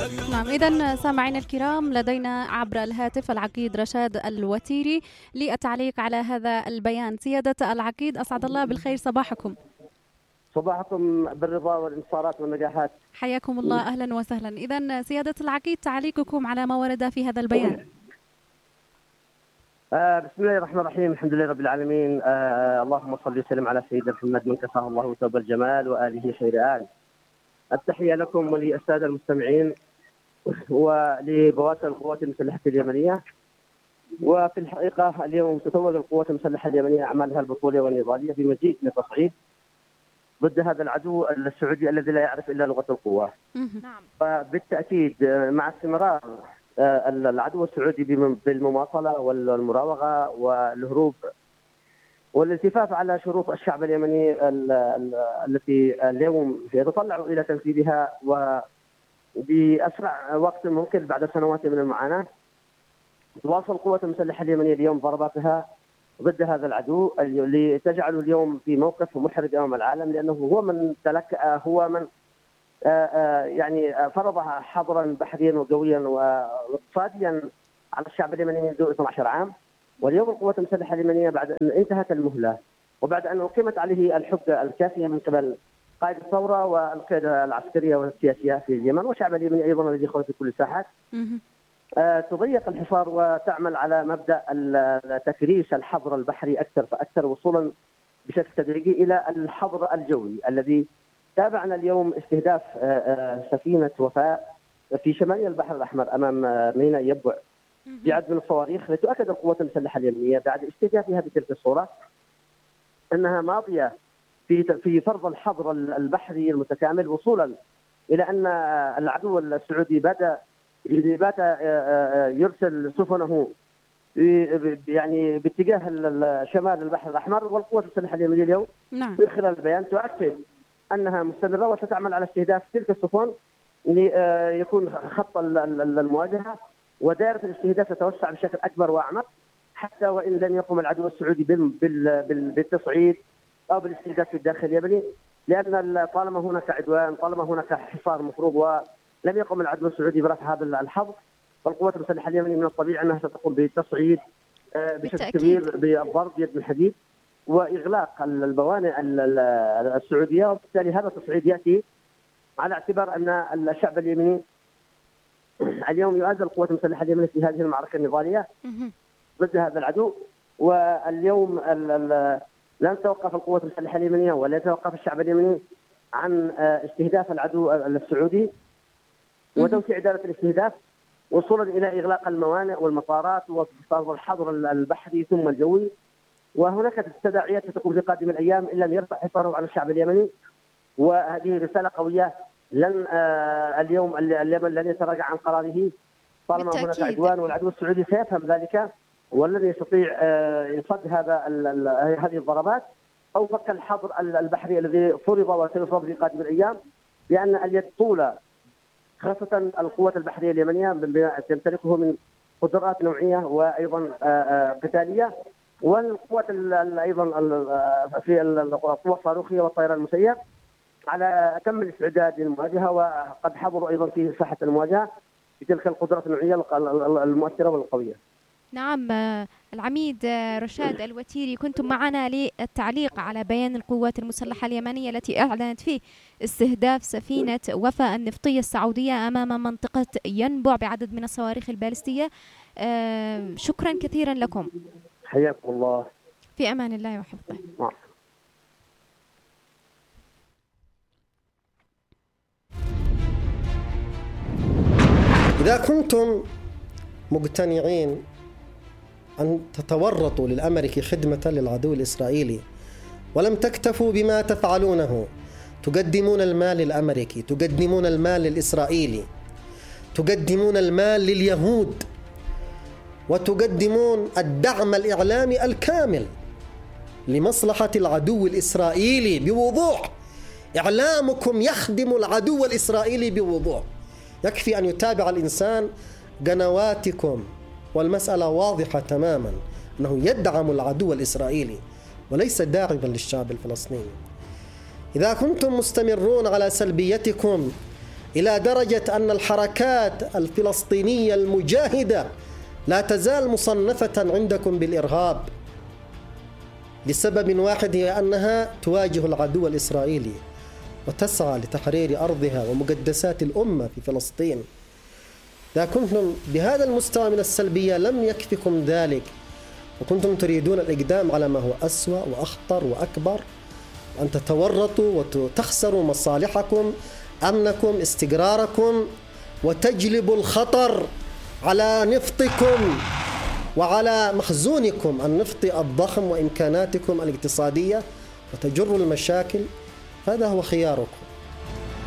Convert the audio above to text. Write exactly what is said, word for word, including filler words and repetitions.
نعم، إذن سامعينا الكرام، لدينا عبر الهاتف العقيد رشاد الوتيري للتعليق على هذا البيان. سيادة العقيد، أسعد الله بالخير صباحكم. صباحكم بالرضا والانتصارات والنجاحات. حياكم الله، أهلا وسهلا. إذن سيادة العقيد، تعليقكم على ما ورد في هذا البيان. آه بسم الله الرحمن الرحيم، الحمد لله رب العالمين. آه اللهم صل وسلم على سيدنا محمد من كساه الله ثوب الجمال وآله خير آل. التحية لكم وللسادة المستمعين ولبواسل القوات المسلحة اليمنية. وفي الحقيقة اليوم تتوج القوات المسلحة اليمنية أعمالها البطولية والنضالية بمزيد من التصعيد ضد هذا العدو السعودي الذي لا يعرف إلا لغة القوة. نعم. فبالتأكيد مع استمرار العدو السعودي بالمماطلة والمراوغة والهروب والالتفاف على شروط الشعب اليمني التي اليوم يتطلع إلى تنفيذها وبأسرع وقت ممكن بعد سنوات من المعاناة، تواصل القوات المسلحة اليمنية اليوم ضرباتها ضد هذا العدو اللي تجعله اليوم في موقف محرج أمام العالم، لأنه هو من تلك هو من يعني فرضها حظرا بحريا وقويا واقتصاديا على الشعب اليمني منذ اثني عشر عام. واليوم القوات المسلحة اليمنية بعد أن انتهت المهلة وبعد أن أقيمت عليه الحجة الكافية من قبل قائد الثورة والقيادة العسكرية والسياسية في اليمن والشعب اليمني أيضا الذي خرج في كل الساحات، آه تضيق الحصار وتعمل على مبدأ تكريس الحظر البحري أكثر فأكثر، وصولا بشكل تدريجي إلى الحظر الجوي الذي تابعنا اليوم استهداف آه آه سفينة وفاء في شمالي البحر الأحمر أمام ميناء يبع بعدد من الصواريخ، لتؤكد القوات المسلحة اليمنية بعد استهدافها بتلك الصورة أنها ماضية في في فرض الحظر البحري المتكامل، وصولا إلى أن العدو السعودي بات بات يرسل سفنه يعني باتجاه شمال البحر الأحمر، والقوات المسلحة اليمنية اليوم نعم. من خلال البيان تؤكد أنها مستمرة وستعمل على استهداف تلك السفن ليكون خط المواجهة ودائرة الاستهداف تتوسع بشكل أكبر وأعمق، حتى وإن لم يقم العدو السعودي بالتصعيد أو بالاستهداف في الداخل اليمني، لأن طالما هناك عدوان، طالما هناك حصار مفروض ولم يقم العدو السعودي برفع هذا الحظر، فالقوات المسلحة اليمنية من الطبيعي أنها ستقوم بالتصعيد بشكل كبير بالضرب بيد الحديد وإغلاق الموانئ السعودية، وبالتالي هذا التصعيد يأتي على اعتبار أن الشعب اليمني اليوم يؤازر القوات المسلحة اليمنية في هذه المعركة النضالية ضد هذا العدو. واليوم لن توقف القوات المسلحة اليمنية ولا يتوقف الشعب اليمني عن استهداف العدو السعودي وتوسيع دائرة الاستهداف وصولا إلى إغلاق الموانئ والمطارات وفرض الحظر البحري ثم الجوي. وهناك تداعيات ستكون في قادم الأيام إن لم يرفع حصاره على الشعب اليمني، وهذه رسالة قوية. لن آه اليوم اليمن لن يتراجع عن قراره طالما هناك عدوان، والعدو السعودي سيفهم ذلك ولن يستطيع آه يصد هذا هذه الضربات او فك الحظر البحري الذي فرض وسيفرض في قادم الايام، لان اليد طولة خاصة القوات البحرية اليمنية بما تمتلكه من قدرات نوعية وايضا آه آه قتالية، والقوات ايضا في القوى الصاروخية والطيران المسير على أتم الاستعداد للمواجهة، وقد حضروا أيضا في ساحة المواجهة بتلك القدرات النوعية المؤثرة والقوية. نعم العميد رشاد الوتيري، كنتم معنا للتعليق على بيان القوات المسلحة اليمنية التي أعلنت فيه استهداف سفينة وفاء النفطية السعودية أمام منطقة ينبع بعدد من الصواريخ البالستية. شكرا كثيرا لكم. حياكم الله. في أمان الله وحفظه. نعم. إذا كنتم مقتنعين أن تتورطوا للأمريكي خدمة للعدو الإسرائيلي ولم تكتفوا بما تفعلونه، تقدمون المال للأمريكي، تقدمون المال للإسرائيلي، تقدمون المال لليهود، وتقدمون الدعم الإعلامي الكامل لمصلحة العدو الإسرائيلي بوضوح. إعلامكم يخدم العدو الإسرائيلي بوضوح. يكفي أن يتابع الإنسان قنواتكم والمسألة واضحة تماما أنه يدعم العدو الإسرائيلي وليس داعما للشعب الفلسطيني. إذا كنتم مستمرون على سلبيتكم إلى درجة أن الحركات الفلسطينية المجاهدة لا تزال مصنفة عندكم بالإرهاب لسبب واحد، هي أنها تواجه العدو الإسرائيلي وتسعى لتحرير أرضها ومقدسات الأمة في فلسطين. إذا كنتم بهذا المستوى من السلبية لم يكفكم ذلك، وكنتم تريدون الإقدام على ما هو أسوأ وأخطر وأكبر، أن تتورطوا وتخسروا مصالحكم، أمنكم، استقراركم، وتجلبوا الخطر على نفطكم وعلى مخزونكم النفطي الضخم وإمكاناتكم الاقتصادية، وتجروا المشاكل، هذا هو خياركم.